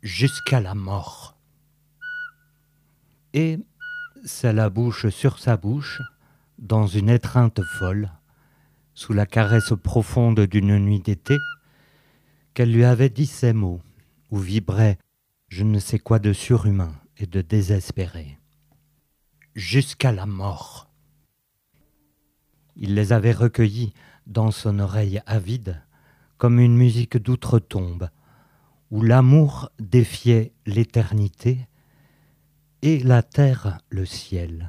jusqu'à la mort. Et c'est la bouche sur sa bouche, dans une étreinte folle, sous la caresse profonde d'une nuit d'été, qu'elle lui avait dit ces mots, où vibrait je ne sais quoi de surhumain et de désespéré. Jusqu'à la mort. Il les avait recueillis dans son oreille avide, comme une musique d'outre-tombe, où l'amour défiait l'éternité et la terre le ciel.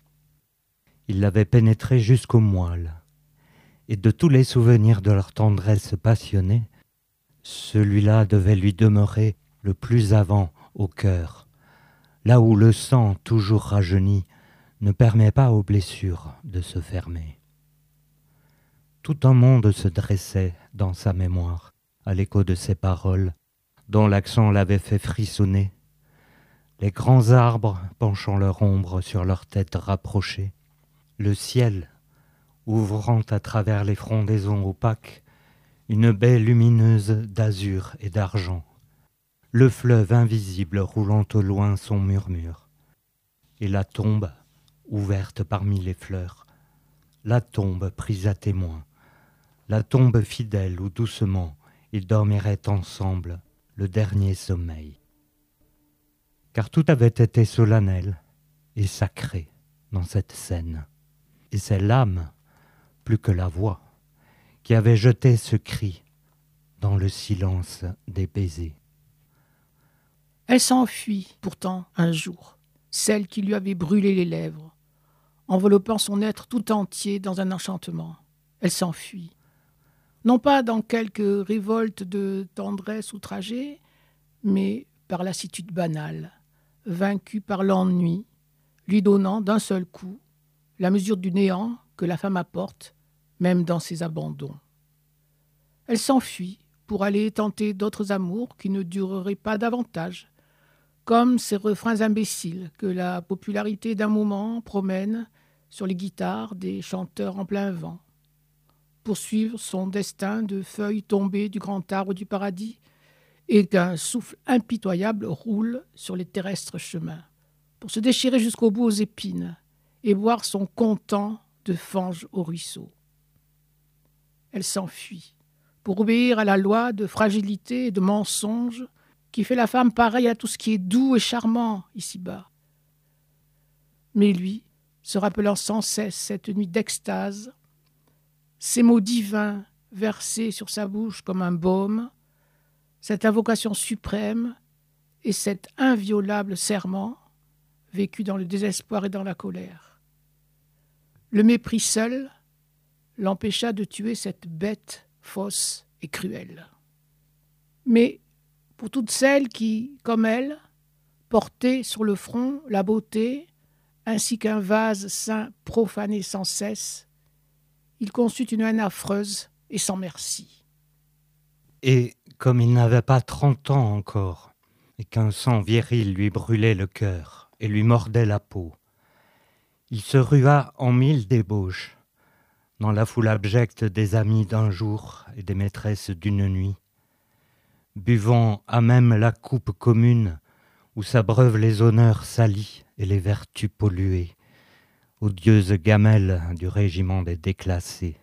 Il l'avait pénétré jusqu'au moelle, et de tous les souvenirs de leur tendresse passionnée, celui-là devait lui demeurer le plus avant au cœur, là où le sang toujours rajeuni ne permet pas aux blessures de se fermer. Tout un monde se dressait dans sa mémoire, à l'écho de ces paroles, dont l'accent l'avait fait frissonner. Les grands arbres penchant leur ombre sur leurs têtes rapprochées, le ciel ouvrant à travers les frondaisons opaques une baie lumineuse d'azur et d'argent, le fleuve invisible roulant au loin son murmure, et la tombe ouverte parmi les fleurs, la tombe prise à témoin, la tombe fidèle où doucement ils dormiraient ensemble le dernier sommeil. Car tout avait été solennel et sacré dans cette scène, et c'est l'âme, plus que la voix, qui avait jeté ce cri dans le silence des baisers. Elle s'enfuit pourtant un jour, celle qui lui avait brûlé les lèvres, enveloppant son être tout entier dans un enchantement. Elle s'enfuit, non pas dans quelque révolte de tendresse outragée, mais par lassitude banale, vaincue par l'ennui, lui donnant d'un seul coup la mesure du néant que la femme apporte, même dans ses abandons. Elle s'enfuit pour aller tenter d'autres amours qui ne dureraient pas davantage, comme ces refrains imbéciles que la popularité d'un moment promène sur les guitares des chanteurs en plein vent. Poursuivre son destin de feuilles tombées du grand arbre du paradis et qu'un souffle impitoyable roule sur les terrestres chemins, pour se déchirer jusqu'au bout aux épines et boire son content de fange au ruisseau. Elle s'enfuit pour obéir à la loi de fragilité et de mensonge qui fait la femme pareille à tout ce qui est doux et charmant ici-bas. Mais lui, se rappelant sans cesse cette nuit d'extase, ces mots divins versés sur sa bouche comme un baume, cette invocation suprême et cet inviolable serment vécu dans le désespoir et dans la colère. Le mépris seul l'empêcha de tuer cette bête fausse et cruelle. Mais pour toutes celles qui, comme elle, portaient sur le front la beauté, ainsi qu'un vase saint profané sans cesse, il conçut une haine affreuse et sans merci. Et comme il n'avait pas 30 ans encore, et qu'un sang viril lui brûlait le cœur et lui mordait la peau, il se rua en 1000 débauches, dans la foule abjecte des amis d'un jour et des maîtresses d'une nuit, buvant à même la coupe commune où s'abreuvent les honneurs salis et les vertus polluées, odieuse gamelle du régiment des déclassés.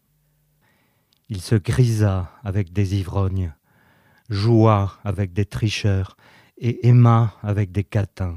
Il se grisa avec des ivrognes, joua avec des tricheurs et aima avec des catins.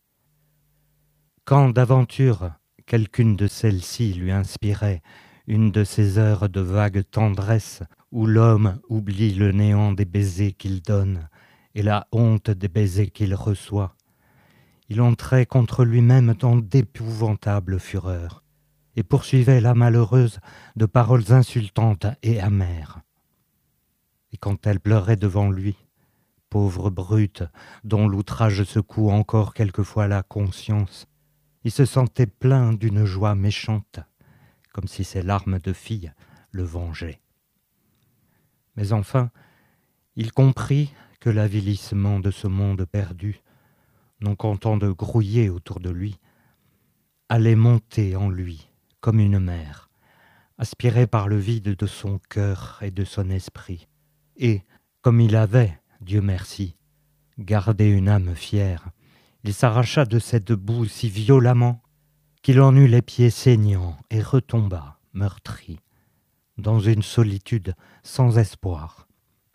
Quand d'aventure quelqu'une de celles-ci lui inspirait une de ces heures de vague tendresse où l'homme oublie le néant des baisers qu'il donne et la honte des baisers qu'il reçoit, il entrait contre lui-même dans d'épouvantables fureurs et poursuivait la malheureuse de paroles insultantes et amères. Et quand elle pleurait devant lui, pauvre brute dont l'outrage secoue encore quelquefois la conscience, il se sentait plein d'une joie méchante, comme si ses larmes de fille le vengeaient. Mais enfin, il comprit que l'avilissement de ce monde perdu, non content de grouiller autour de lui, allait monter en lui comme une mer, aspiré par le vide de son cœur et de son esprit, et, comme il avait, Dieu merci, Garder une âme fière, il s'arracha de cette boue si violemment qu'il en eut les pieds saignants et retomba, meurtri, dans une solitude sans espoir.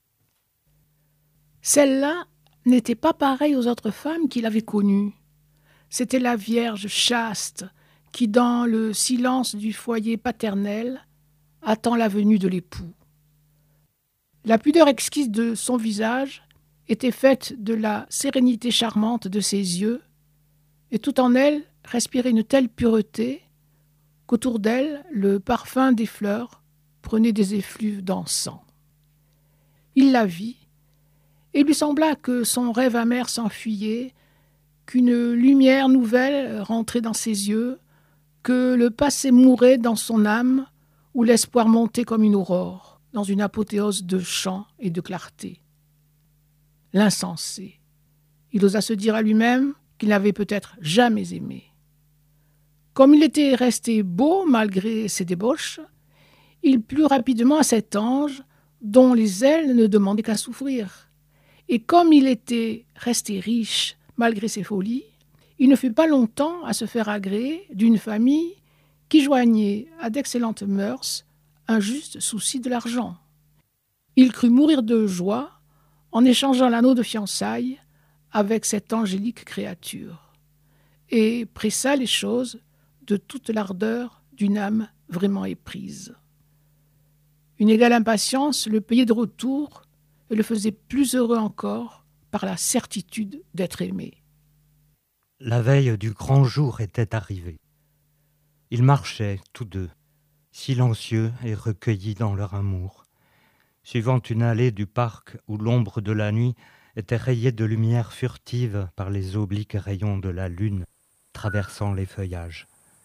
Celle-là n'était pas pareille aux autres femmes qu'il avait connues. C'était la Vierge chaste qui, dans le silence du foyer paternel, attend la venue de l'époux. La pudeur exquise de son visage était faite de la sérénité charmante de ses yeux, et tout en elle respirait une telle pureté qu'autour d'elle le parfum des fleurs prenait des effluves d'encens. Il la vit, et il lui sembla que son rêve amer s'enfuyait, qu'une lumière nouvelle rentrait dans ses yeux, que le passé mourait dans son âme, où l'espoir montait comme une aurore, dans une apothéose de chant et de clarté. L'insensé. Il osa se dire à lui-même qu'il n'avait peut-être jamais aimé. Comme il était resté beau malgré ses débauches, il plut rapidement à cet ange dont les ailes ne demandaient qu'à souffrir. Et comme il était resté riche malgré ses folies, il ne fut pas longtemps à se faire agréer d'une famille qui joignait à d'excellentes mœurs un juste souci de l'argent. Il crut mourir de joie en échangeant l'anneau de fiançailles avec cette angélique créature, et pressa les choses de toute l'ardeur d'une âme vraiment éprise. Une égale impatience le payait de retour et le faisait plus heureux encore par la certitude d'être aimé. La veille du grand jour était arrivée. Ils marchaient tous deux, silencieux et recueillis dans leur amour, suivant une allée du parc où l'ombre de la nuit était rayée de lumière furtive par les obliques rayons de la lune traversant les feuillages.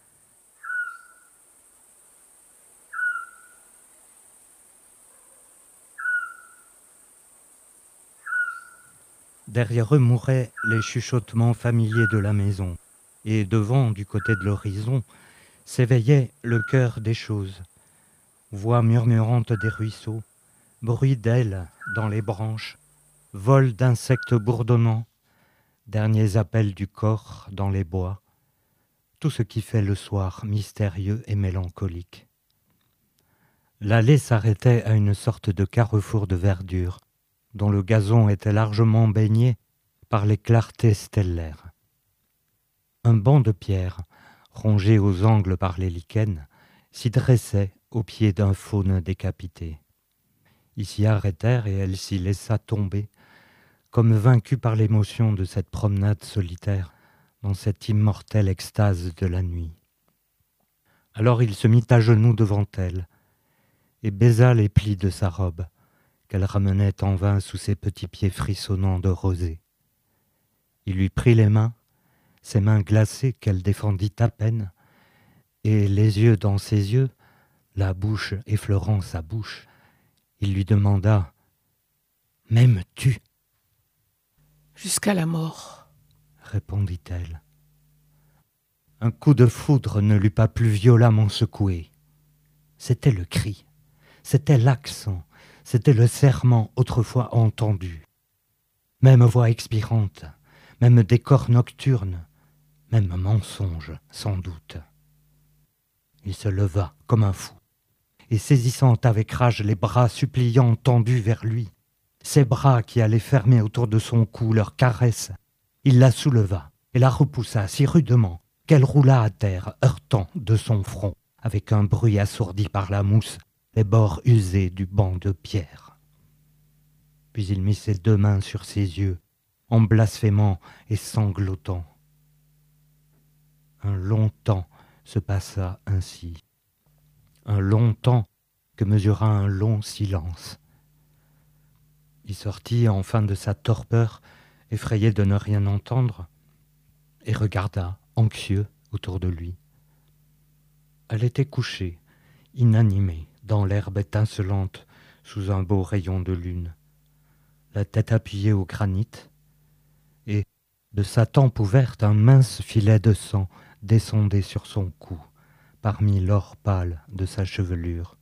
Derrière eux mouraient les chuchotements familiers de la maison, et devant, du côté de l'horizon, s'éveillait le cœur des choses, voix murmurantes des ruisseaux, bruit d'ailes dans les branches, vol d'insectes bourdonnants, derniers appels du corps dans les bois, tout ce qui fait le soir mystérieux et mélancolique. L'allée s'arrêtait à une sorte de carrefour de verdure, dont le gazon était largement baigné par les clartés stellaires. Un banc de pierre, rongé aux angles par les lichens, s'y dressait au pied d'un faune décapité. Ils s'y arrêtèrent et elle s'y laissa tomber, comme vaincue par l'émotion de cette promenade solitaire dans cette immortelle extase de la nuit. Alors il se mit à genoux devant elle et baisa les plis de sa robe, qu'elle ramenait en vain sous ses petits pieds frissonnants de rosée. Il lui prit les mains, ses mains glacées qu'elle défendit à peine, et les yeux dans ses yeux, la bouche effleurant sa bouche, il lui demanda « M'aimes-tu » ? « Jusqu'à la mort, » répondit-elle. Un coup de foudre ne l'eût pas plus violemment secoué. C'était le cri, c'était l'accent, c'était le serment autrefois entendu. Même voix expirante, même décor nocturne, même mensonge, sans doute. Il se leva comme un fou, et saisissant avec rage les bras suppliants tendus vers lui, ses bras qui allaient fermer autour de son cou leur caresse, il la souleva et la repoussa si rudement qu'elle roula à terre, heurtant de son front, avec un bruit assourdi par la mousse, les bords usés du banc de pierre. Puis il mit ses deux mains sur ses yeux, en blasphémant et sanglotant. Un long temps se passa ainsi, un long temps que mesura un long silence. Il sortit enfin de sa torpeur, effrayé de ne rien entendre, et regarda, anxieux, autour de lui. Elle était couchée, inanimée, dans l'herbe étincelante, sous un beau rayon de lune, la tête appuyée au granit, et de sa tempe ouverte un mince filet de sang descendait sur son cou, parmi l'or pâle de sa chevelure.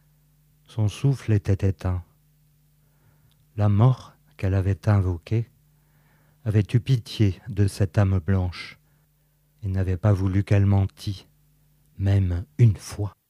Son souffle était éteint. La mort qu'elle avait invoquée, avait eu pitié de cette âme blanche et n'avait pas voulu qu'elle mentît, même une fois.